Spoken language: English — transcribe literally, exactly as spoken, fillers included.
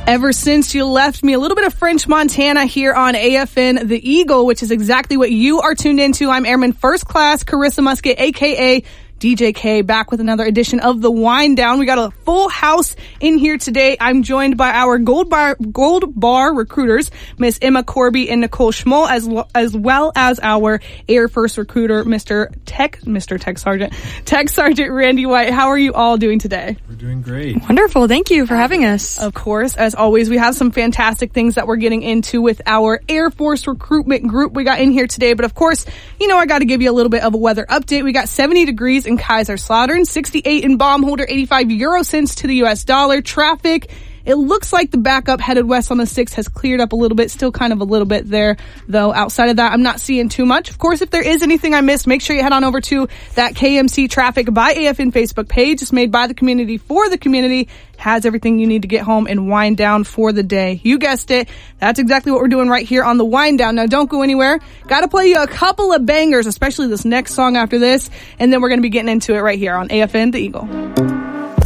Ever since you left me, a little bit of French Montana here on A F N The Eagle, which is exactly what you are tuned into. I'm Airman First Class Carissa Musket, a k a. D J K, back with another edition of The Wind Down. We got a full house in here today. I'm joined by our Gold Bar, Gold Bar recruiters, Miss Emma Corby and Nicole Schmoll, as well, as well as our Air Force recruiter, Mister Tech, Mister Tech Sergeant, Tech Sergeant Randy White. How are you all doing today? We're doing great. Wonderful. Thank you for having us. Of course, as always, we have some fantastic things that we're getting into with our Air Force recruitment group we got in here today. But of course, you know, I got to give you a little bit of a weather update. We got seventy degrees in Kaiserslautern, sixty-eight in Baumholder, eighty-five euro cents to the U S dollar. Traffic, it looks like the backup headed west on the six has cleared up a little bit, still kind of a little bit there, though. Outside of that, I'm not seeing too much. Of course, if there is anything I missed, make sure you head on over to that K M C Traffic by A F N Facebook page. It's made by the community for the community, has everything you need to get home and wind down for the day. You guessed it. That's exactly what we're doing right here on the Wind Down. Now, don't go anywhere. Got to play you a couple of bangers, especially this next song after this, and then we're going to be getting into it right here on A F N The Eagle.